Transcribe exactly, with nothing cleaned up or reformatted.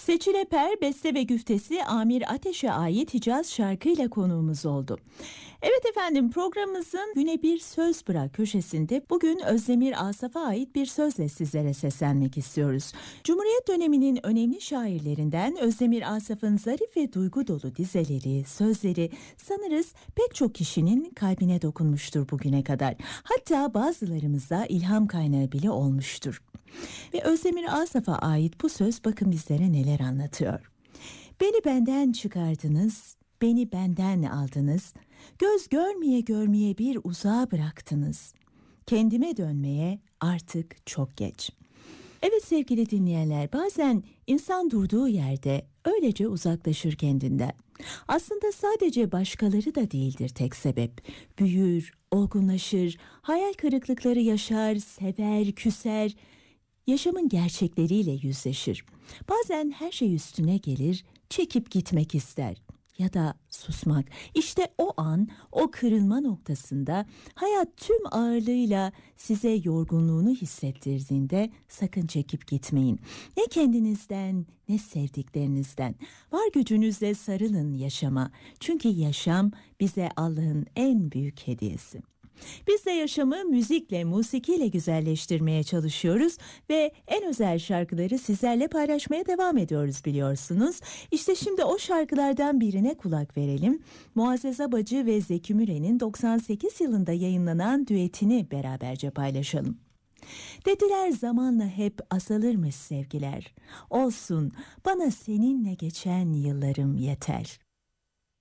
Seçil Eper, beste ve güftesi Amir Ateş'e ait Hicaz şarkıyla konuğumuz oldu. Evet efendim, programımızın Güne Bir Söz Bırak köşesinde bugün Özdemir Asaf'a ait bir sözle sizlere seslenmek istiyoruz. Cumhuriyet döneminin önemli şairlerinden Özdemir Asaf'ın zarif ve duygu dolu dizeleri, sözleri sanırız pek çok kişinin kalbine dokunmuştur bugüne kadar. Hatta bazılarımıza ilham kaynağı bile olmuştur. Ve Özdemir Asaf'a ait bu söz bakın bizlere neler anlatıyor. Beni benden çıkardınız, beni benden aldınız, göz görmeye görmeye bir uzağa bıraktınız. Kendime dönmeye artık çok geç. Evet sevgili dinleyenler, bazen insan durduğu yerde öylece uzaklaşır kendinden. Aslında sadece başkaları da değildir tek sebep. Büyür, olgunlaşır, hayal kırıklıkları yaşar, sever, küser, yaşamın gerçekleriyle yüzleşir. Bazen her şey üstüne gelir, çekip gitmek ister ya da susmak. İşte o an, o kırılma noktasında hayat tüm ağırlığıyla size yorgunluğunu hissettirdiğinde sakın çekip gitmeyin. Ne kendinizden ne sevdiklerinizden. Var gücünüzle sarılın yaşama. Çünkü yaşam bize Allah'ın en büyük hediyesi. Biz de yaşamı müzikle, musikiyle güzelleştirmeye çalışıyoruz ve en özel şarkıları sizlerle paylaşmaya devam ediyoruz biliyorsunuz. İşte şimdi o şarkılardan birine kulak verelim. Muazzez Abacı ve Zeki Müren'in doksan sekiz yılında yayınlanan düetini beraberce paylaşalım. Dediler zamanla hep azalırmış sevgiler. Olsun, bana seninle geçen yıllarım yeter.